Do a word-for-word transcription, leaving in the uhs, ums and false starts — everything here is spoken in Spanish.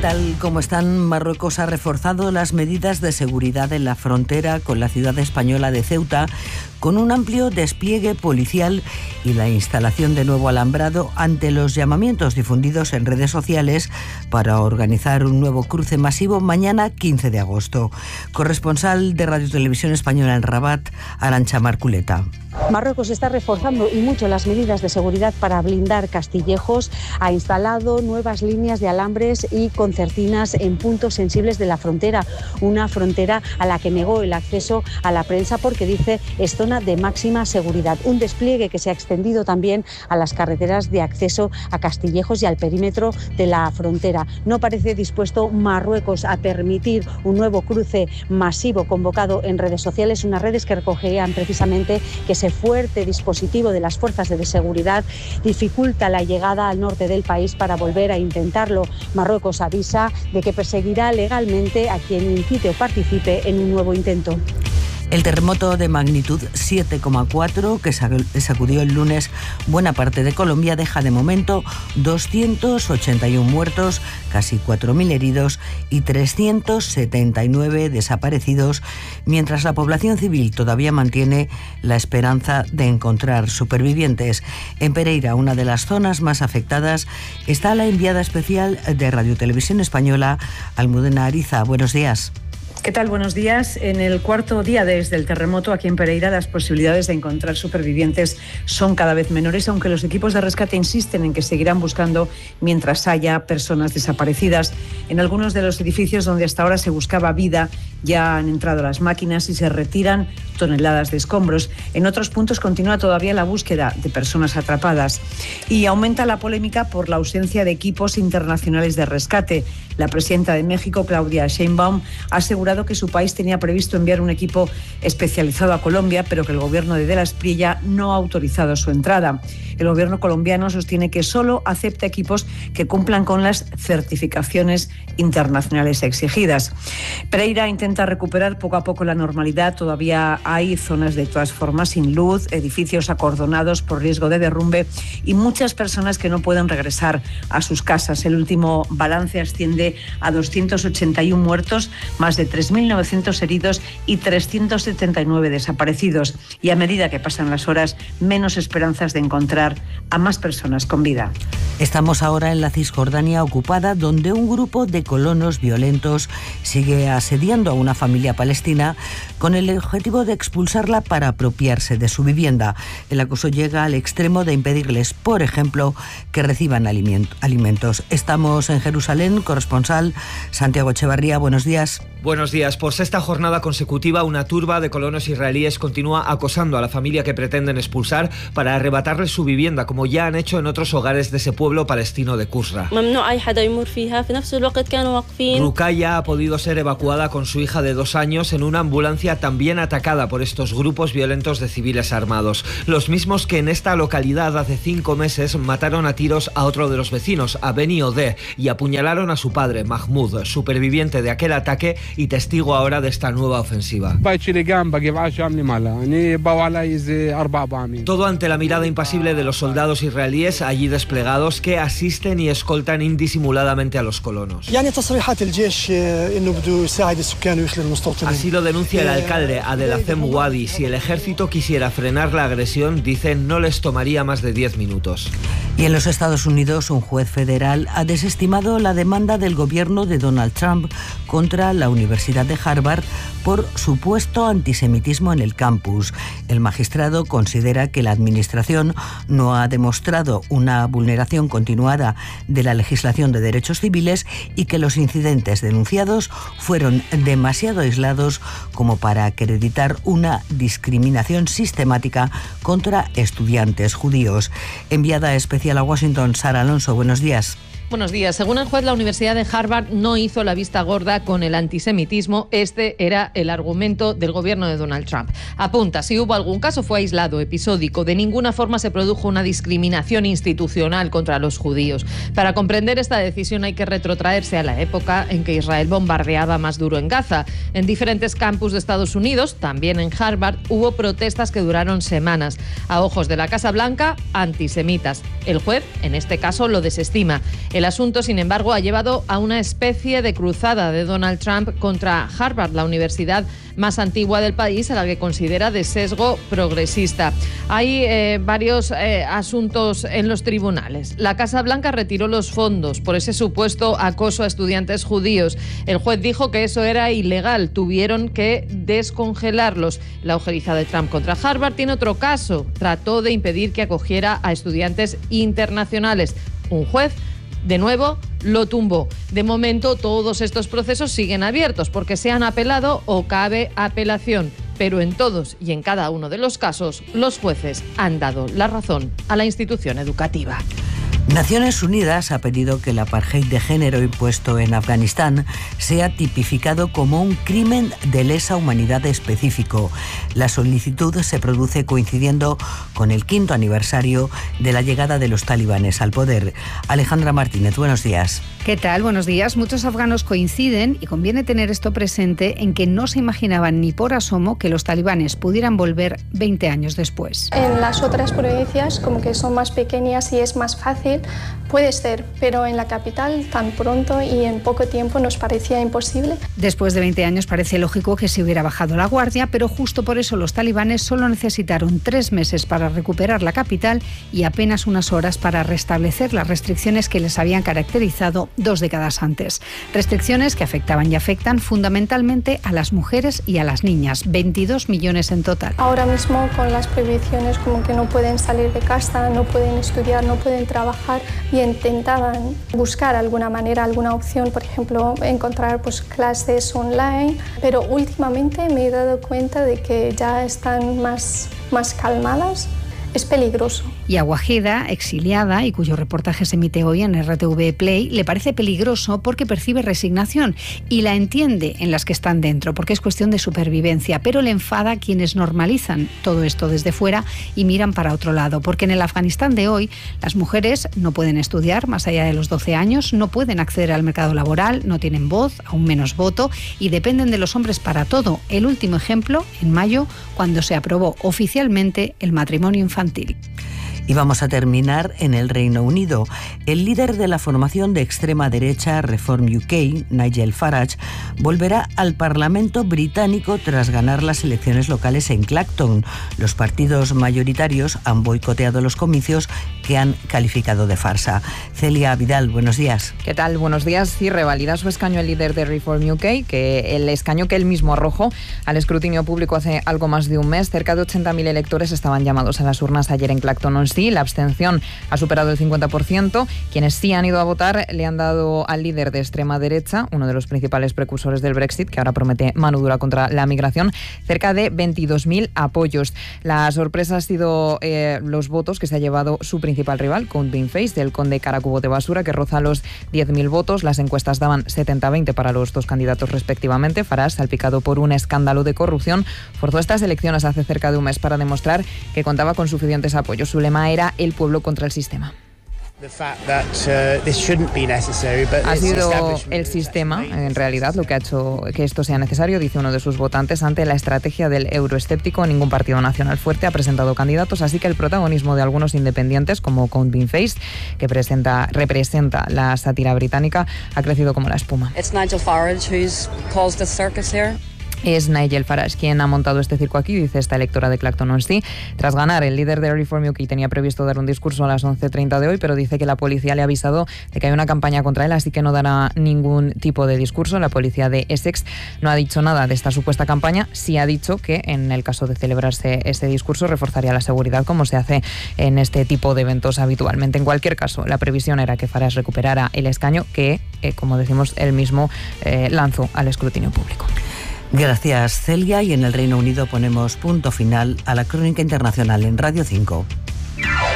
tal como están? Marruecos ha reforzado las medidas de seguridad en la frontera con la ciudad española de Ceuta, con un amplio despliegue policial y la instalación de nuevo alambrado ante los llamamientos difundidos en redes sociales para organizar un nuevo cruce masivo mañana quince de agosto. Corresponsal de Radio Televisión Española en Rabat, Arantxa Marculeta. Marruecos está reforzando y mucho las medidas de seguridad para blindar Castillejos. Ha instalado nuevas líneas de alambres y concertinas en puntos sensibles de la frontera. Una frontera a la que negó el acceso a la prensa porque dice es zona de máxima seguridad. Un despliegue que se ha extendido también a las carreteras de acceso a Castillejos y al perímetro de la frontera. No parece dispuesto Marruecos a permitir un nuevo cruce masivo convocado en redes sociales, unas redes que recogerían precisamente que ese fuerte dispositivo de las fuerzas de seguridad dificulta la llegada al norte del país para volver a intentarlo. Marruecos avisa de que perseguirá legalmente a quien incite o participe en un nuevo intento. El terremoto de magnitud siete coma cuatro que sacudió el lunes buena parte de Colombia deja de momento doscientos ochenta y uno muertos, casi cuatro mil heridos y trescientos setenta y nueve desaparecidos, mientras la población civil todavía mantiene la esperanza de encontrar supervivientes. En Pereira, una de las zonas más afectadas, está la enviada especial de Radio Televisión Española, Almudena Ariza. Buenos días. ¿Qué tal? Buenos días. En el cuarto día desde el terremoto aquí en Pereira, las posibilidades de encontrar supervivientes son cada vez menores, aunque los equipos de rescate insisten en que seguirán buscando mientras haya personas desaparecidas. En algunos de los edificios donde hasta ahora se buscaba vida ya han entrado las máquinas y se retiran toneladas de escombros. En otros puntos continúa todavía la búsqueda de personas atrapadas y aumenta la polémica por la ausencia de equipos internacionales de rescate. La presidenta de México, Claudia Sheinbaum, ha asegurado que su país tenía previsto enviar un equipo especializado a Colombia, pero que el gobierno de De la Espriella no ha autorizado su entrada. El gobierno colombiano sostiene que solo acepta equipos que cumplan con las certificaciones internacionales exigidas. Pereira intenta recuperar poco a poco la normalidad. Todavía hay zonas de todas formas sin luz, edificios acordonados por riesgo de derrumbe y muchas personas que no pueden regresar a sus casas. El último balance asciende a doscientos ochenta y uno muertos, más de tres mil novecientos heridos y trescientos setenta y nueve desaparecidos. Y a medida que pasan las horas, menos esperanzas de encontrar a más personas con vida. Estamos ahora en la Cisjordania ocupada, donde un grupo de colonos violentos sigue asediando a una familia palestina con el objetivo de expulsarla para apropiarse de su vivienda. El acoso llega al extremo de impedirles, por ejemplo, que reciban alimentos. Estamos en Jerusalén, corresponsal Santiago Echevarría, buenos días. Buenos días. Por sexta jornada consecutiva, una turba de colonos israelíes continúa acosando a la familia que pretenden expulsar para arrebatarles su vivienda, como ya han hecho en otros hogares de ese pueblo palestino de Qusra. Rukaya ha podido ser evacuada con su hija de dos años en una ambulancia también atacada por estos grupos violentos de civiles armados. Los mismos que en esta localidad hace cinco meses mataron a tiros a otro de los vecinos, a Beni Odeh, y apuñalaron a su padre, Mahmoud, superviviente de aquel ataque y testigo ahora de esta nueva ofensiva. Todo ante la mirada impasible de los soldados israelíes allí desplegados, que asisten y escoltan indisimuladamente a los colonos. Así lo denuncia el alcalde Abdelazem Wadi. Si el ejército quisiera frenar la agresión, dicen, no les tomaría más de diez minutos. Y en los Estados Unidos, un juez federal ha desestimado la demanda del gobierno de Donald Trump contra la Universidad de Harvard por supuesto antisemitismo en el campus. El magistrado considera que la administración no ha demostrado una vulneración continuada de la legislación de derechos civiles y que los incidentes denunciados fueron demasiado aislados como para acreditar una discriminación sistemática contra estudiantes judíos. Enviada especial a Washington, Sara Alonso, buenos días. Buenos días. Según el juez, la Universidad de Harvard no hizo la vista gorda con el antisemitismo. Este era el argumento del gobierno de Donald Trump. Apunta, si hubo algún caso fue aislado, episódico. De ninguna forma se produjo una discriminación institucional contra los judíos. Para comprender esta decisión hay que retrotraerse a la época en que Israel bombardeaba más duro en Gaza. En diferentes campus de Estados Unidos, también en Harvard, hubo protestas que duraron semanas. A ojos de la Casa Blanca, antisemitas. El juez, en este caso, lo desestima. El El asunto, sin embargo, ha llevado a una especie de cruzada de Donald Trump contra Harvard, la universidad más antigua del país, a la que considera de sesgo progresista. Hay eh, varios eh, asuntos en los tribunales. La Casa Blanca retiró los fondos por ese supuesto acoso a estudiantes judíos. El juez dijo que eso era ilegal. Tuvieron que descongelarlos. La ojeriza de Trump contra Harvard tiene otro caso. Trató de impedir que acogiera a estudiantes internacionales. Un juez, de nuevo, lo tumbó. De momento, todos estos procesos siguen abiertos porque se han apelado o cabe apelación. Pero en todos y en cada uno de los casos, los jueces han dado la razón a la institución educativa. Naciones Unidas ha pedido que el apartheid de género impuesto en Afganistán sea tipificado como un crimen de lesa humanidad específico. La solicitud se produce coincidiendo con el quinto aniversario de la llegada de los talibanes al poder. Alejandra Martínez, buenos días. ¿Qué tal? Buenos días. Muchos afganos coinciden, y conviene tener esto presente, en que no se imaginaban ni por asomo que los talibanes pudieran volver veinte años después. En las otras provincias, como que son más pequeñas y es más fácil, puede ser, pero en la capital tan pronto y en poco tiempo nos parecía imposible. Después de veinte años parece lógico que se hubiera bajado la guardia, pero justo por eso los talibanes solo necesitaron tres meses para recuperar la capital y apenas unas horas para restablecer las restricciones que les habían caracterizado dos décadas antes. Restricciones que afectaban y afectan fundamentalmente a las mujeres y a las niñas, veintidós millones en total. Ahora mismo con las prohibiciones como que no pueden salir de casa, no pueden estudiar, no pueden trabajar, y intentaban buscar alguna manera, alguna opción, por ejemplo, encontrar pues, clases online, pero últimamente me he dado cuenta de que ya están más, más calmadas. Es peligroso. Y a Wahida, exiliada y cuyo reportaje se emite hoy en R T V Play, le parece peligroso porque percibe resignación y la entiende en las que están dentro, porque es cuestión de supervivencia, pero le enfada a quienes normalizan todo esto desde fuera y miran para otro lado, porque en el Afganistán de hoy las mujeres no pueden estudiar más allá de los doce años, no pueden acceder al mercado laboral, no tienen voz, aún menos voto, y dependen de los hombres para todo. El último ejemplo, en mayo, cuando se aprobó oficialmente el matrimonio infantil. Y vamos a terminar en el Reino Unido. El líder de la formación de extrema derecha Reform U K, Nigel Farage, volverá al Parlamento británico tras ganar las elecciones locales en Clacton. Los partidos mayoritarios han boicoteado los comicios que han calificado de farsa. Celia Vidal, buenos días. ¿Qué tal? Buenos días. Sí, revalida su escaño el líder de Reform U K, que el escaño que él mismo arrojó al escrutinio público hace algo más de un mes. Cerca de ochenta mil electores estaban llamados a las urnas ayer en Clacton-on-Sea. La abstención ha superado el cincuenta por ciento. Quienes sí han ido a votar le han dado al líder de extrema derecha, uno de los principales precursores del Brexit, que ahora promete mano dura contra la migración, cerca de veintidós mil apoyos. La sorpresa ha sido eh, los votos que se ha llevado su principal rival, Count Beanface, del conde Caracubo de Basura, que roza los diez mil votos. Las encuestas daban setenta a veinte para los dos candidatos respectivamente. Farage, salpicado por un escándalo de corrupción, forzó estas elecciones hace cerca de un mes para demostrar que contaba con suficientes apoyos. Su lema era el pueblo contra el sistema. Ha sido el sistema, en realidad, lo que ha hecho que esto sea necesario, dice uno de sus votantes, ante la estrategia del euroescéptico. Ningún partido nacional fuerte ha presentado candidatos, así que el protagonismo de algunos independientes, como Count Beanface, que presenta, representa la sátira británica, ha crecido como la espuma. It's Nigel Farage who's caused a circus here. Es Nigel Farage quien ha montado este circo aquí, dice esta electora de Clacton-on-Sea. Tras ganar, el líder de Reform U K tenía previsto dar un discurso a las once treinta de hoy, pero dice que la policía le ha avisado de que hay una campaña contra él, así que no dará ningún tipo de discurso. La policía de Essex no ha dicho nada de esta supuesta campaña. Sí ha dicho que en el caso de celebrarse ese discurso reforzaría la seguridad, como se hace en este tipo de eventos habitualmente. En cualquier caso, la previsión era que Farage recuperara el escaño que, eh, como decimos, él mismo eh, lanzó al escrutinio público. Gracias, Celia. Y en el Reino Unido ponemos punto final a la crónica internacional en Radio cinco.